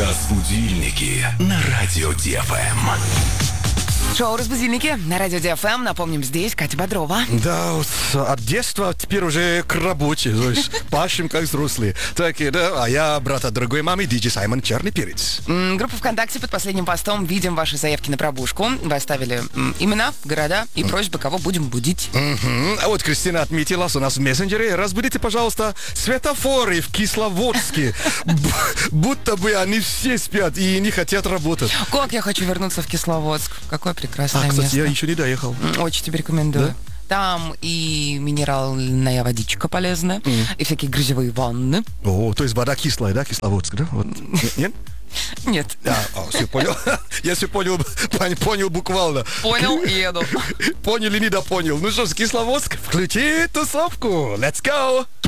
Разбудильники на радио ДФМ. Шоу «Разбудильники» на радио ДФМ. Напомним, здесь Катя Бодрова. Да, вот от детства теперь уже к работе. То есть пашем как взрослые. Так, да, а я брат от другой мамы, Диджей Саймон, Черный перец. Группа ВКонтакте под последним постом. Видим ваши заявки на пробужку. Вы оставили имена, города и просьбы, кого будем будить. А вот Кристина отметила у нас в мессенджере. Разбудите, пожалуйста, светофоры в Кисловодске. Будто бы они все спят и не хотят работать. Как я хочу вернуться в Кисловодск. Какое прекрасное кстати, место. я еще не доехал. Очень тебе рекомендую. Да? Там и минеральная водичка полезная, и всякие грязевые ванны. О, то есть вода кислая, да, Кисловодск, да? Вот. Нет? Нет. Все понял. Я все понял буквально. Понял и еду. Понял и недопонял. Ну что ж, Кисловодск, включи тусовку. Let's go!